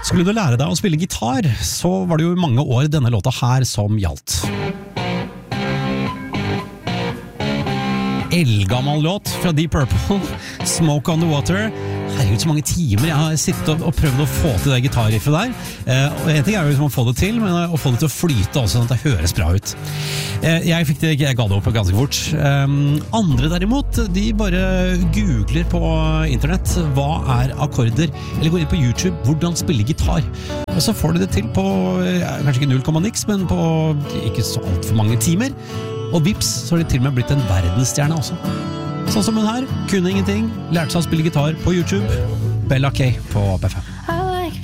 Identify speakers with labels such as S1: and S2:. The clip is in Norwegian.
S1: Skulle du lære deg å spille gitar, så var det jo mange år denne låta her som gjaldt. Eldgammel låt fra Deep Purple, Smoke on the Water. Herregud, så mange timer jeg har sittet og prøvd å få til det gitarriffet der. Og en ting er jo å få det til, men å få det til å flyte også, sånn at det høres bra ut. Jeg ga det opp ganske fort. Andre derimot, de bare googler på internett hva er akkorder, eller går inn på YouTube, hvordan spille gitar. Og så får de det til på, kanskje ikke 0, niks, men på ikke så alt for mange timer. Og vips, så har de til og med blitt en verdensstjerne også. Sånn som hun her, kunne ingenting, lærte seg å spille gitar på YouTube. Bella K på P5.